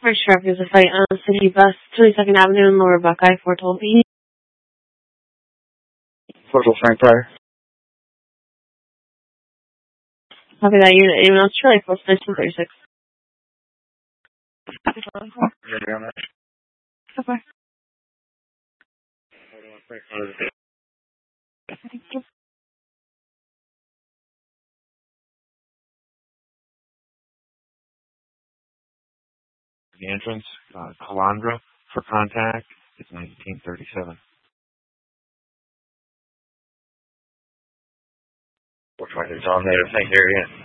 First truck is a fight on City Bus, 22nd Avenue and Lower Buckeye, 412B. Corporal Frank Pryor. Copy that unit. Anyone else? Charlie, Force 1936. Ready on that? So far. Thank you. The entrance, Calandra, for contact, it's 1937. Which one is on there? Thank you again.